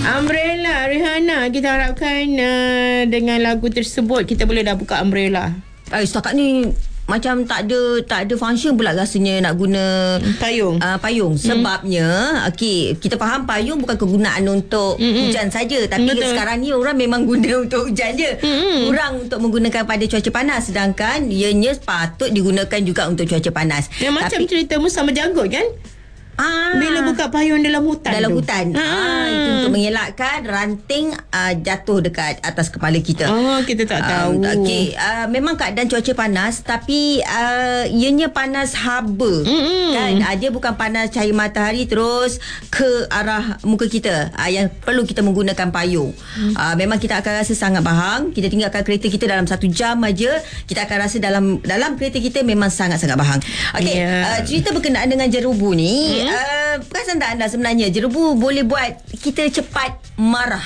Umbrella Rihanna, kita harapkan dengan lagu tersebut kita boleh dah buka umbrella. Setakat ni macam tak ada function pula rasanya nak guna payung. Sebabnya kita faham payung bukan kegunaan untuk hujan saja, tapi sekarang ni orang memang guna untuk hujan je. Kurang untuk menggunakan pada cuaca panas, sedangkan ianya patut digunakan juga untuk cuaca panas. Macam cerita Musa menjagut kan? Bila buka payung dalam hutan. Itu untuk mengelakkan ranting jatuh dekat atas kepala kita. Kita tak tahu. Memang keadaan cuaca panas, tapi ianya panas haba. Kan? Dia bukan panas cahaya matahari terus ke arah muka kita. Yang perlu kita menggunakan payung. Memang kita akan rasa sangat bahang. Kita tinggalkan kereta kita dalam 1 jam aja, kita akan rasa dalam kereta kita memang sangat-sangat bahang. Cerita berkenaan dengan jerubu ni, perasan tak anda sebenarnya jerubu boleh buat kita cepat marah?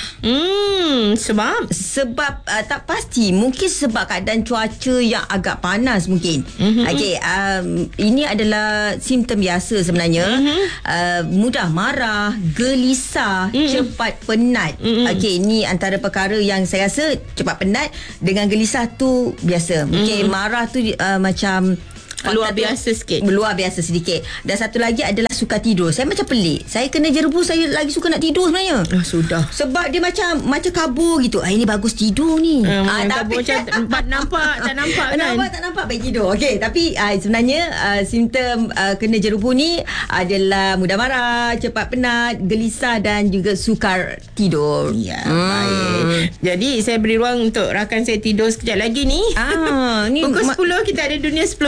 Sebab tak pasti, mungkin sebab keadaan cuaca yang agak panas mungkin. Ini adalah simptom biasa sebenarnya. Mudah marah, gelisah, cepat penat. Ni antara perkara yang saya rasa cepat penat dengan gelisah tu biasa. Marah tu macam luar biasa sedikit. Dan satu lagi adalah suka tidur. Saya macam pelik. Saya kena jerubu, saya lagi suka nak tidur sebenarnya. Sudah. Sebab dia macam kabur gitu. Ini bagus tidur ni. Tapi macam tak nampak kan? Tak nampak baik tidur. Tapi sebenarnya simptom kena jerubu ni adalah mudah marah, cepat penat, gelisah dan juga sukar tidur. Baik. Jadi saya beri ruang untuk rakan saya tidur sekejap lagi ni. Ni pukul 10 kita ada Dunia 10